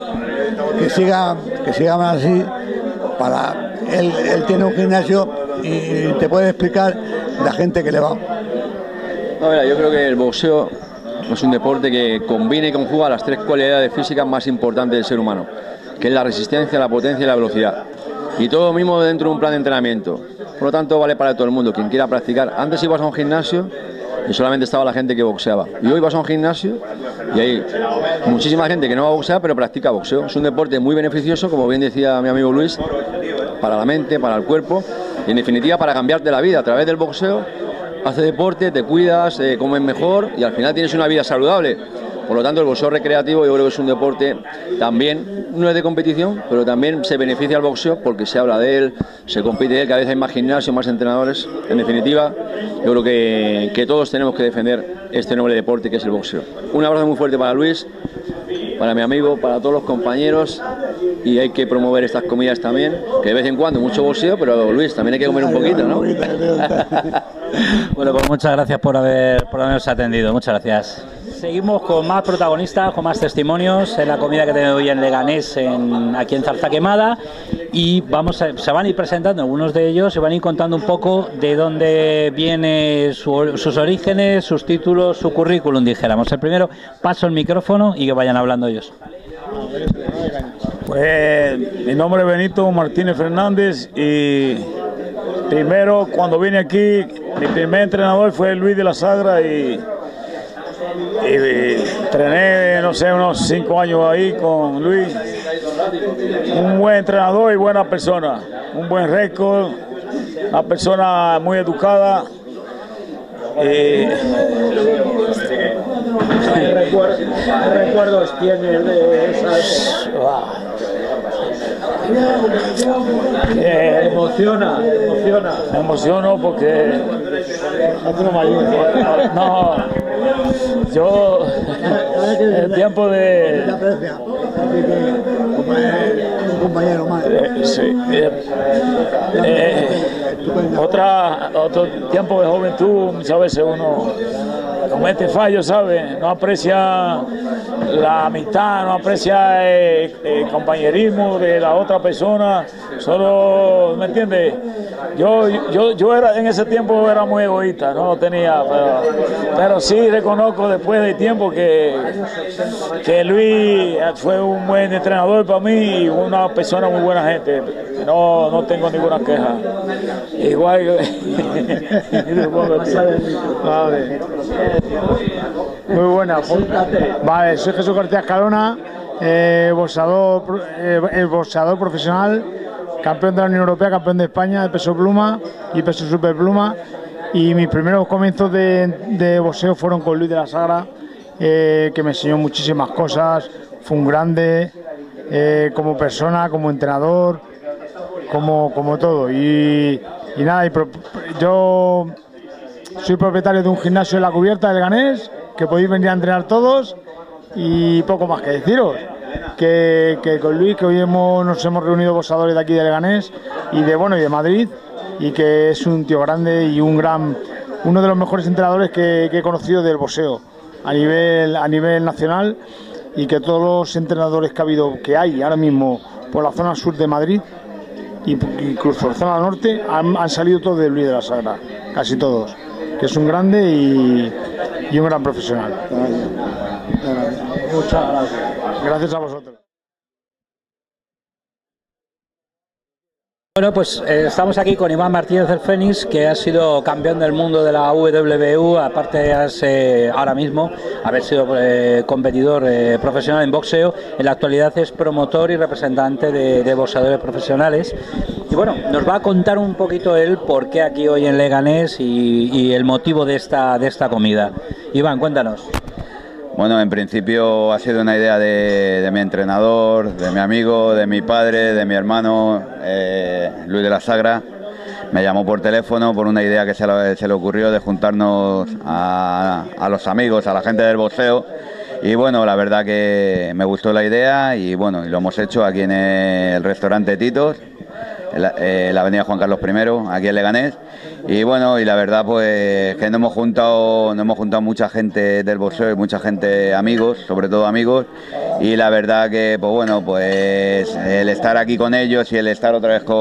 Que sigan así. Él tiene un gimnasio y te puede explicar la gente que le va. No, mira, yo creo que el boxeo es un deporte que combina y conjuga las tres cualidades físicas más importantes del ser humano, que es la resistencia, la potencia y la velocidad. Y todo lo mismo dentro de un plan de entrenamiento. Por lo tanto, vale para todo el mundo. Quien quiera practicar. Antes ibas a un gimnasio y solamente estaba la gente que boxeaba. Y hoy vas a un gimnasio y hay muchísima gente que no va a boxear, pero practica boxeo. Es un deporte muy beneficioso, como bien decía mi amigo Luis, para la mente, para el cuerpo y en definitiva para cambiarte la vida a través del boxeo. Haces deporte, te cuidas, comes mejor y al final tienes una vida saludable. Por lo tanto, el boxeo recreativo yo creo que es un deporte también, no es de competición, pero también se beneficia al boxeo porque se habla de él, se compite de él, cada vez hay más gimnasios, más entrenadores. En definitiva, yo creo que todos tenemos que defender este noble deporte que es el boxeo. Un abrazo muy fuerte para Luis, para mi amigo, para todos los compañeros, y hay que promover estas comidas también, que de vez en cuando mucho boxeo, pero Luis, también hay que comer un poquito, ¿no? Bueno, pues muchas gracias por habernos atendido, muchas gracias. Seguimos con más protagonistas, con más testimonios en la comida que tenemos hoy en Leganés, aquí en Zarza Quemada, y se van a ir presentando algunos de ellos, se van a ir contando un poco de dónde vienen sus orígenes, sus títulos, su currículum, dijéramos. El primero, paso el micrófono y que vayan hablando ellos. Pues mi nombre es Benito Martínez Fernández y primero cuando vine aquí mi primer entrenador fue Luis de la Sagra y entrené, no sé, unos 5 años ahí con Luis. Un buen entrenador y buena persona, un buen récord, una persona muy educada. ¿Qué recuerdos tiene de esas? Me emociona. Me emociono porque no, yo el tiempo de Un compañero más. sí, otro tiempo de juventud, muchas veces uno comete fallos, ¿sabes? No aprecia la amistad, no aprecia el compañerismo de la otra persona, solo, ¿me entiendes? Yo era, en ese tiempo era muy egoísta, no lo tenía, pero sí reconozco después de tiempo que Luis fue un buen entrenador para mí y una persona muy buena gente, no tengo ninguna queja. Igual vale. Muy buena. Vale, soy Jesús García Escalona, boxeador profesional, campeón de la Unión Europea, campeón de España de peso pluma y peso superpluma, y mis primeros comienzos de boxeo fueron con Luis de la Sagra, que me enseñó muchísimas cosas, fue un grande como persona, como entrenador, como todo, y nada, yo soy propietario de un gimnasio en La Cubierta del Leganés, que podéis venir a entrenar todos, y poco más que deciros. Que con Luis, que hoy nos hemos reunido boxeadores de aquí de Leganés y de Madrid, y que es un tío grande y uno de los mejores entrenadores que he conocido del boxeo a nivel nacional, y que todos los entrenadores que hay ahora mismo por la zona sur de Madrid y incluso la zona norte han salido todos de Luis de la Sagra, casi todos, que es un grande y un gran profesional. Muchas gracias. Gracias a vosotros. Bueno, pues estamos aquí con Iván Martínez del Fénix, que ha sido campeón del mundo de la WBU, aparte de ahora mismo haber sido competidor profesional en boxeo. En la actualidad es promotor y representante de boxeadores profesionales. Y bueno, nos va a contar un poquito él por qué aquí hoy en Leganés y el motivo de esta comida. Iván, cuéntanos. Bueno, en principio ha sido una idea de mi entrenador, de mi amigo, de mi padre, de mi hermano, Luis de la Sagra. Me llamó por teléfono por una idea que se le ocurrió de juntarnos a los amigos, a la gente del boxeo. Y bueno, la verdad que me gustó la idea y bueno, lo hemos hecho aquí en el restaurante Titos. la avenida Juan Carlos I, aquí en Leganés. Y bueno, y la verdad pues que nos hemos juntado mucha gente del boxeo y mucha gente amigos, sobre todo amigos, y la verdad que pues bueno, pues el estar aquí con ellos y el estar otra vez con